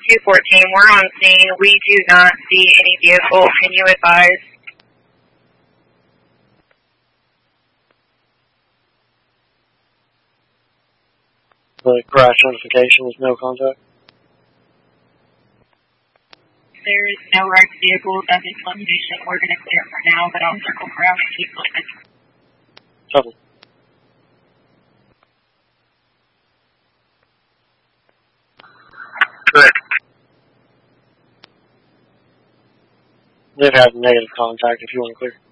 214, we're on scene. We do not see any vehicle. Can you advise? The crash notification was no contact. There is no wrecked vehicles at this location. We're going to clear it for now, but I'll circle around and keep looking. Trouble. Good. They've had negative contact if you want to clear.